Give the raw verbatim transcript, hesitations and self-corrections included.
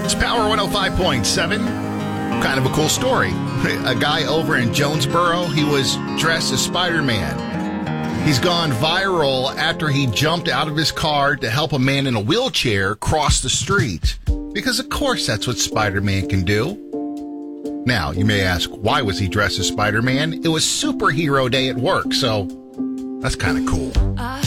It's Power one oh five point seven. Kind of a cool story. A guy over in Jonesboro, he was dressed as Spider-Man. He's gone viral after he jumped out of his car to help a man in a wheelchair cross the street. Because, of course, that's what Spider-Man can do. Now, you may ask, why was he dressed as Spider-Man? It was Superhero Day at work, so that's kind of cool.